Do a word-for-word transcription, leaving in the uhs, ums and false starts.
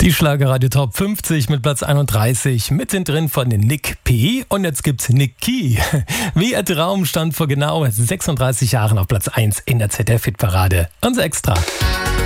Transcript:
Die Schlagerradio Top fünfzig mit Platz einunddreißig, mittendrin von Nick P. Und jetzt gibt's Niki. Wie ein Traum stand vor genau sechsunddreißig Jahren auf Platz eins in der Z D F-Hitparade. Unser Extra.